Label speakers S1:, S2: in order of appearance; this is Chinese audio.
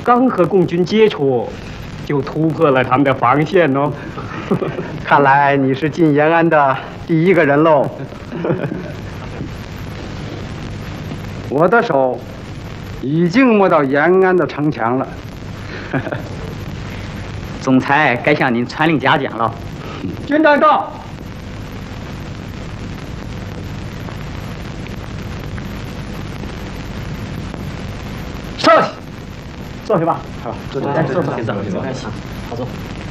S1: 刚和共军接触，就突破了他们的防线哦。
S2: 看来你是进延安的第一个人喽。我的手已经摸到延安的城墙了。
S3: 总裁该向您传令嘉奖了。
S1: 军长到。上去，坐下吧。
S2: 好，坐
S1: 坐，好走。